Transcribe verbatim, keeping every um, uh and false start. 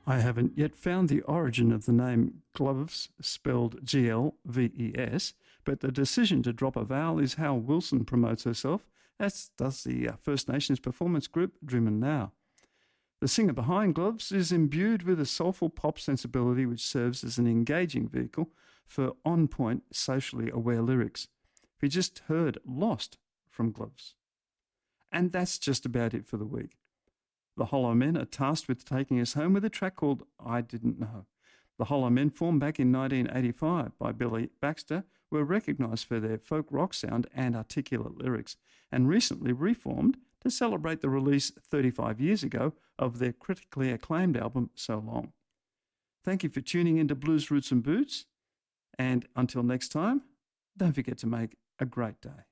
I haven't yet found the origin of the name Gloves, spelled G L V E S, but the decision to drop a vowel is how Wilson promotes herself, as does the uh, First Nations performance group Drimin Now. The singer behind Gloves is imbued with a soulful pop sensibility which serves as an engaging vehicle for on-point, socially aware lyrics. We just heard Lost from Gloves. And that's just about it for the week. The Hollow Men are tasked with taking us home with a track called I Didn't Know. The Hollow Men, formed back in nineteen eighty-five by Billy Baxter, were recognised for their folk rock sound and articulate lyrics, and recently reformed to celebrate the release thirty-five years ago of their critically acclaimed album, So Long. Thank you for tuning into Blues Roots and Boots, and until next time, don't forget to make a great day.